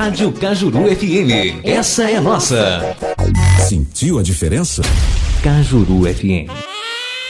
Rádio Cajuru FM. Essa é nossa. Sentiu a diferença? Cajuru FM.